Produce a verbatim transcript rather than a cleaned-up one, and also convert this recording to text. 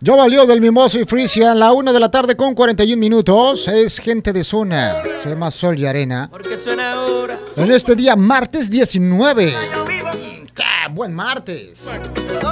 Yo valió del Mimoso y Frisia a la una de la tarde con cuarenta y un minutos. Es gente de zona, se llama Sol y Arena. En este día, martes diecinueve. ¡Qué buen martes!